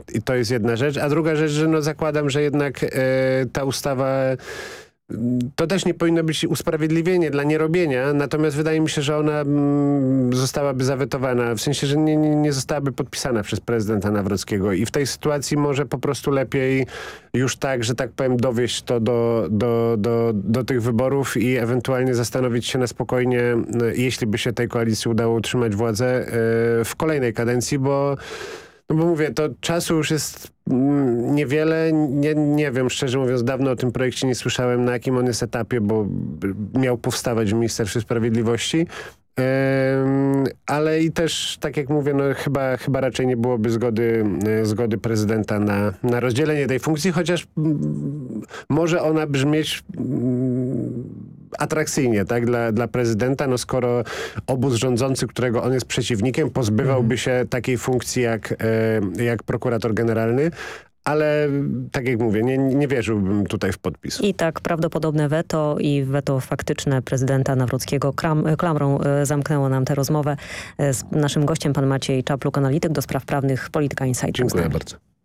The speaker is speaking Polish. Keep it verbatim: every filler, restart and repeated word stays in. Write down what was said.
i to jest jedna rzecz. A druga rzecz, że no zakładam, że jednak e, ta ustawa... To też nie powinno być usprawiedliwienie dla nierobienia, natomiast wydaje mi się, że ona mm, zostałaby zawetowana, w sensie, że nie, nie, nie zostałaby podpisana przez prezydenta Nawrockiego i w tej sytuacji może po prostu lepiej już tak, że tak powiem, dowieść to do, do, do, do tych wyborów i ewentualnie zastanowić się na spokojnie, jeśli by się tej koalicji udało utrzymać władzę w kolejnej kadencji, bo No bo mówię, to czasu już jest mm, niewiele. Nie, nie wiem, szczerze mówiąc, dawno o tym projekcie nie słyszałem, na jakim on jest etapie, bo miał powstawać w Ministerstwie Sprawiedliwości. Ym, ale i też, tak jak mówię, no chyba, chyba raczej nie byłoby zgody, y, zgody prezydenta na, na rozdzielenie tej funkcji, chociaż mm, może ona brzmieć mm, atrakcyjnie, tak, dla, dla prezydenta, no skoro obóz rządzący, którego on jest przeciwnikiem, pozbywałby się takiej funkcji jak, y, jak prokurator generalny. Ale tak jak mówię, nie, nie wierzyłbym tutaj w podpis. I tak prawdopodobne weto i weto faktyczne prezydenta Nawrockiego kram, klamrą e, zamknęło nam tę rozmowę. E, z naszym gościem pan Maciej Czapluk, analityk do spraw prawnych, Polityka Insight. Dziękuję bardzo.